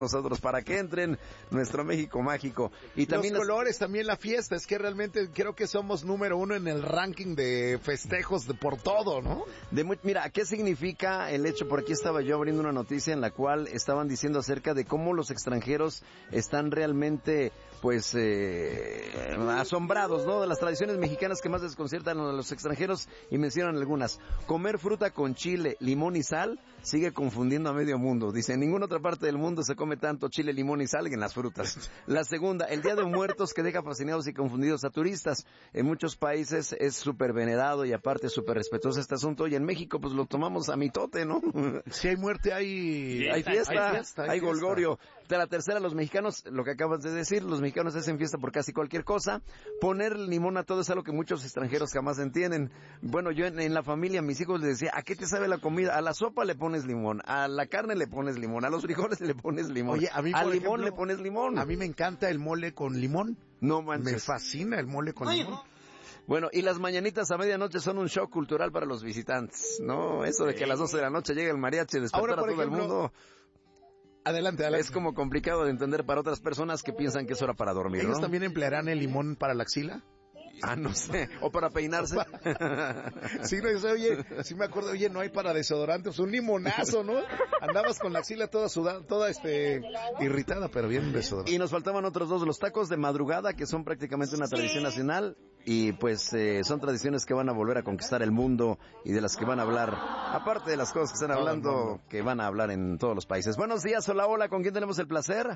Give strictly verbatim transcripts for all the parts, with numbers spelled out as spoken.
nosotros para que entren nuestro México mágico. Y también los colores, las... también la fiesta, es que realmente creo que somos número uno en el ranking de festejos de por todo, ¿no? De muy... Mira, ¿qué significa el hecho? Por aquí estaba yo abriendo una noticia en la cual estaban diciendo acerca de cómo los extranjeros están realmente, pues, eh, asombrados, ¿no? De las tradiciones mexicanas que más desconciertan a los extranjeros, y mencionan algunas. Comer fruta con chile, limón y sal sigue confundiendo a medio mundo. Dice, en ninguna otra parte del mundo se come tanto chile, limón y sal que en las frutas. La segunda, el Día de Muertos, que deja fascinados y confundidos a turistas. En muchos países es súper venerado y aparte súper respetuoso este asunto, y en México pues lo tomamos a mitote, ¿no? Si hay muerte, hay fiesta, hay, fiesta, hay, fiesta, hay, hay golgorio. De la tercera, los mexicanos, lo que acabas de decir, los mexicanos hacen fiesta por casi cualquier cosa. Poner limón a todo es algo que muchos extranjeros jamás entienden. Bueno, yo en, en la familia, a mis hijos les decía, ¿a qué te sabe la comida? A la sopa le pones limón, a la carne le pones limón, a los frijoles le pones limón. Oye, a mí, al por limón ejemplo, le pones limón. A mí me encanta el mole con limón. No manches. Me fascina el mole con Ay, limón. No. Bueno, y las mañanitas a medianoche son un shock cultural para los visitantes, ¿no? Eso de que a las doce de la noche llega el mariachi y despertar a todo ejemplo, el mundo. Adelante, adelante. Es como complicado de entender para otras personas que piensan que es hora para dormir, ¿Ellos ¿no? también emplearán el limón para la axila? Ah, no sé. ¿O para peinarse? Sí, no, yo, oye, sí me acuerdo, oye, no hay para desodorante, pues un limonazo, ¿no? Andabas con la axila toda sudada, toda este irritada, pero bien desodorante. Y nos faltaban otros dos, los tacos de madrugada, que son prácticamente una tradición nacional, y pues eh, son tradiciones que van a volver a conquistar el mundo y de las que van a hablar, aparte de las cosas que están hablando, que van a hablar en todos los países. Buenos días, hola, hola, ¿con quién tenemos el placer?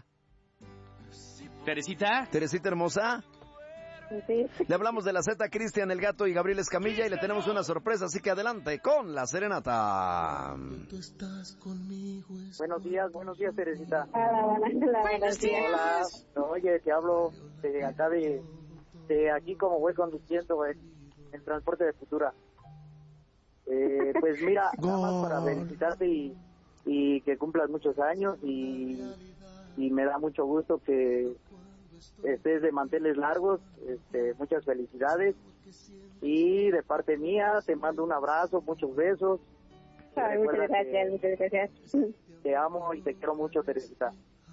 Teresita. Teresita hermosa. Sí. Le hablamos de la Z, Cristian, el Gato y Gabriel Escamilla, y le tenemos una sorpresa, así que adelante con la serenata. Buenos días, buenos días, Teresita. Hola, hola, buenos días. Hola, no, oye, te hablo de acá de, de aquí como voy conduciendo en, en transporte de Futura. Eh, pues mira, nada más para felicitarte y, y que cumplas muchos años y, y me da mucho gusto que estés de manteles largos, este, muchas felicidades, y de parte mía te mando un abrazo, muchos besos. Ay, muchas gracias, muchas gracias. Te amo y te quiero mucho, Teresita.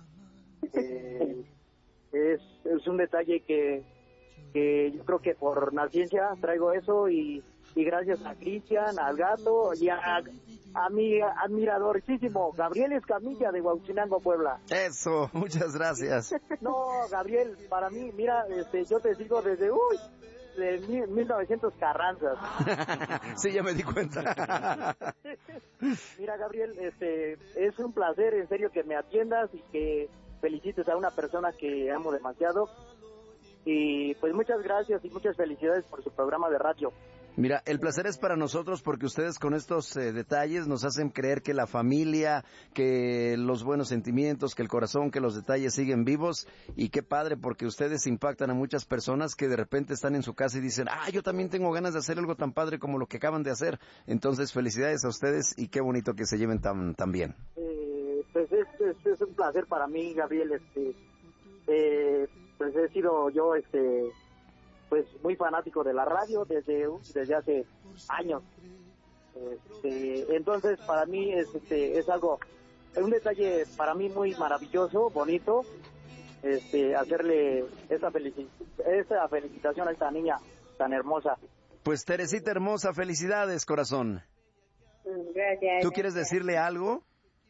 Eh, es, es un detalle que, que yo creo que por naciencia traigo eso, y, y gracias a Cristian, al Gato y a, a mi admiradorcísimo Gabriel Escamilla de Huauchinango, Puebla. Eso, muchas gracias. No, Gabriel, para mí, mira, este, yo te sigo desde, uy, de mil novecientos Carranzas. Sí, ya me di cuenta. Mira, Gabriel, este, es un placer, en serio, que me atiendas y que felicites a una persona que amo demasiado. Y pues muchas gracias y muchas felicidades por su programa de radio. Mira, el placer es para nosotros porque ustedes con estos eh, detalles nos hacen creer que la familia, que los buenos sentimientos, que el corazón, que los detalles siguen vivos, y qué padre porque ustedes impactan a muchas personas que de repente están en su casa y dicen, ah, yo también tengo ganas de hacer algo tan padre como lo que acaban de hacer. Entonces, felicidades a ustedes y qué bonito que se lleven tan, tan bien. Eh, pues es, es, es un placer para mí, Gabriel, este, eh, pues he sido yo, este... pues muy fanático de la radio desde desde hace años. Este, entonces para mí es este es algo, es un detalle para mí muy maravilloso, bonito, este hacerle esa felici- esa felicitación a esta niña tan hermosa. Pues Teresita hermosa, felicidades, corazón. Gracias. ¿Tú quieres decirle algo?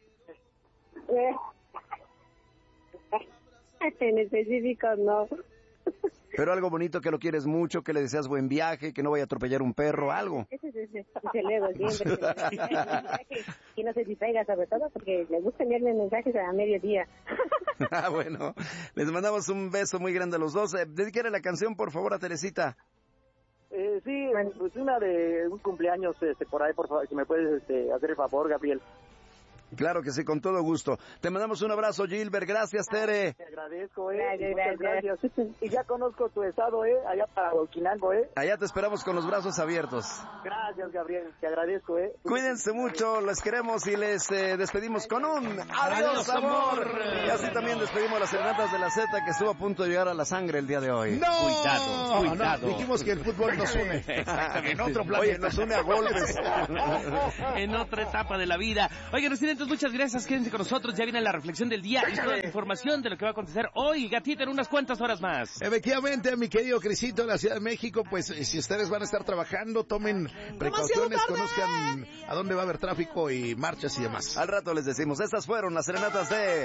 En específico no. Pero algo bonito, que lo quieres mucho, que le deseas buen viaje, que no vaya a atropellar un perro, algo. Ese es ese, el ego siempre. Y no sé si pega, sobre todo porque le gusta enviarme mensajes a mediodía. Ah, bueno, les mandamos un beso muy grande a los dos. Eh, dedíquele la canción, por favor, a Teresita. Eh, sí, pues una de un cumpleaños, este, por ahí, por favor, si me puedes este, hacer el favor, Gabriel. Claro que sí, con todo gusto. Te mandamos un abrazo, Gilbert. Gracias, Tere. Te agradezco, eh. Gracias, Muchas gracias. gracias. Y ya conozco tu estado, eh, allá para Huauchinango, eh. Allá te esperamos con los brazos abiertos. Gracias, Gabriel. Te agradezco, eh. Cuídense mucho, les queremos y les eh, despedimos con un adiós, amor. Y así también despedimos las serenatas de la Z, que estuvo a punto de llegar a la sangre el día de hoy. ¡No! Cuidado, cuidado. No, dijimos que el fútbol nos une. Exactamente. En otro planeta. Oye, nos une a golpes. En otra etapa de la vida. Oigan, nos tienen Gatito, muchas gracias. Quédense con nosotros. Ya viene la reflexión del día y toda la información de lo que va a acontecer hoy, Gatito, en unas cuantas horas más. Efectivamente, mi querido Crisito, en la Ciudad de México, pues si ustedes van a estar trabajando, tomen precauciones, conozcan a dónde va a haber tráfico y marchas y demás. Al rato les decimos, estas fueron las serenatas de...